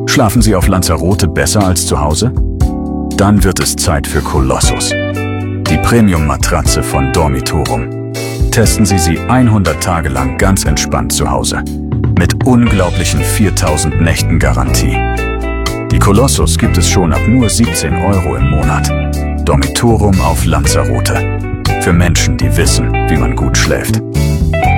Schlafen Sie auf Lanzarote besser als zu Hause? Dann wird es Zeit für Colossus, die Premium-Matratze von Dormitorum. Testen Sie sie 100 Tage lang ganz entspannt zu Hause. Mit unglaublichen 4000 Nächten Garantie. Die Colossus gibt es schon ab nur 17 € im Monat. Dormitorum auf Lanzarote. Für Menschen, die wissen, wie man gut schläft.